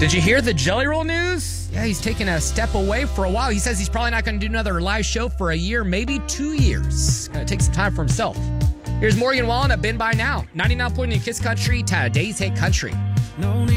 Did you hear the Jelly Roll news? Yeah, he's taking a step away for a while. He says he's probably not going to do another live show for a year, maybe 2 years. Going to take some time for himself. Here's Morgan Wallen at Been By Now. 99.9 Kiss Country, today's hit country.